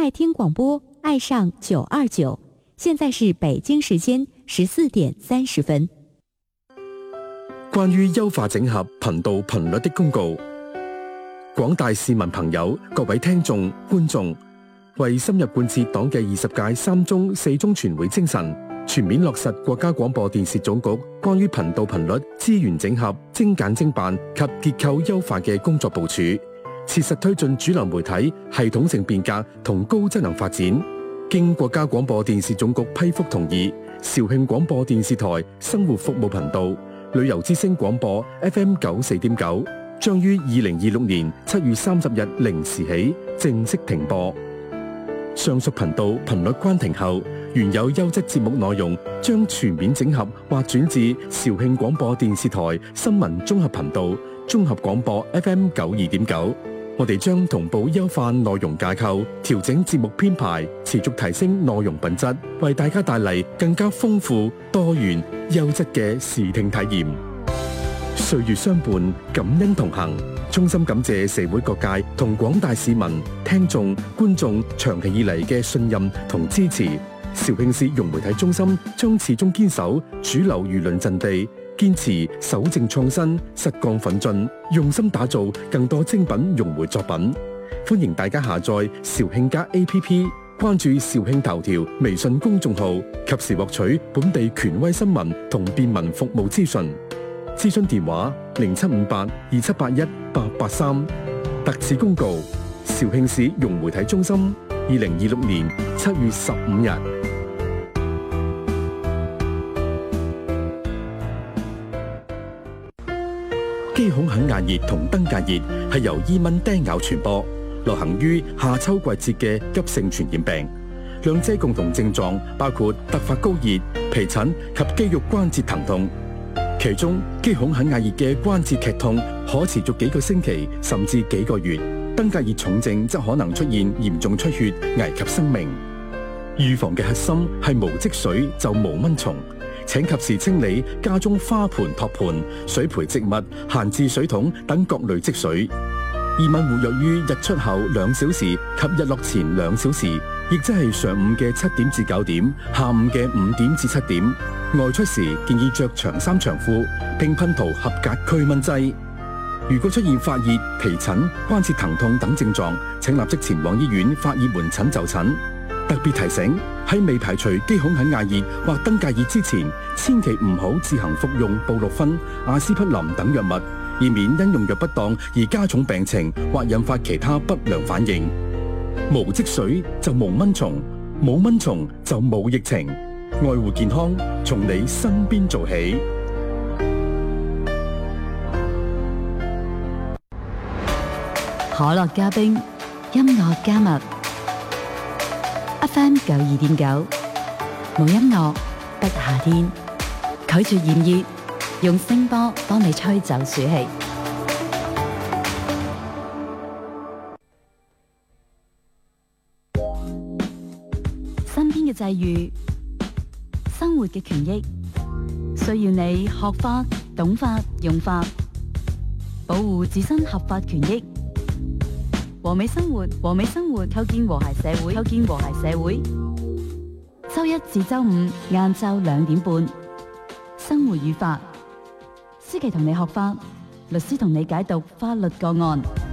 爱听廣播，愛上929。現在是北京時間14點30分。 關於優化整合頻道頻率的公告，廣大市民朋友、各位聽眾、觀眾，為深入貫徹黨嘅20屆3中4中全會精神，全面落實國家廣播電視總局關於頻道頻率資源整合、精簡精辦及結構優化嘅工作部署，切實推進主流媒體系統性變革同高質能發展。經國家廣播電視總局批復同意，肇慶廣播電視台生活服務頻道、旅遊之聲廣播 FM94.9 將於2026年7月30日0時起正式停播。上述頻道頻率關停後，原有優質節目內容將全面整合或轉至肇慶廣播電視台新聞綜合頻道、綜合廣播 FM92.9。我哋將同步優化內容架構，調整節目編排，持續提升內容品質，為大家帶嚟更加豐富、多元、優質嘅視聽體驗。歲月相伴，感恩同行。衷心感謝社會各界同廣大市民、聽眾、觀眾長期以嚟嘅信任同支持。肇慶市融媒體中心將始終堅守主流輿論陣地，堅持守正創新、實幹奮進，用心打造更多精品融媒作品。歡迎大家下載肇慶+APP，關注肇慶頭條微信公眾號，及時獲取本地權威新聞同便民服務資訊。諮詢電話075827818883。特此公告：肇慶市融媒體中心，2026年7月15日。肌孔肯亞熱同登革熱係由伊蚊叮咬傳播，流行於夏秋季節嘅急性傳染病。兩者共同症狀包括突發高熱、皮疹及肌肉關節疼痛。其中，肌孔肯亞熱嘅關節劇痛可持續幾個星期甚至幾個月，登革熱重症則可能出現嚴重出血，危及生命。預防嘅核心係無積水就無蚊蟲。請及時清理家中花盆、托盤、水培植物、閒置水桶等各類積水。伊蚊活躍於日出後2小時及日落前2小時，亦即係上午嘅7點至9點，下午嘅5點至7點。外出時建議着長衫長褲，並噴塗合格驅蚊劑。如果出現發熱、皮疹、關節疼痛等症狀，請立即前往醫院發熱門診就診。特別提醒，喺未排除肌孔肯亞熱或登革熱之前，千祈唔好自行服用布洛芬、阿司匹林等藥物，以免因用藥不當而加重病情或引發其他不良反應。無積水就無蚊蟲，冇蚊蟲就冇疫情。愛護健康，從你身邊做起。 可樂加冰，音樂加密。FM92.9，冇音樂得夏天。拒絕炎熱，用聲波幫你吹走暑氣。身邊嘅際遇，生活嘅權益，需要你學法、懂法、用法，保護自身合法權益。和美生活，構建和諧社會。周一至周五晏晝2點半，生活與法，思琪同你學法，律師同你解讀法律個案。